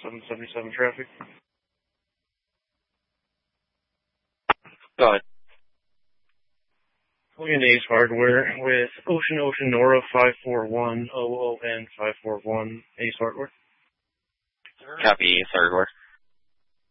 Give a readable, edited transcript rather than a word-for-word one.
777 traffic. Go ahead. Calling Ace Hardware with Ocean Nora 541 OON 541 Ace Hardware. Copy, Ace Hardware.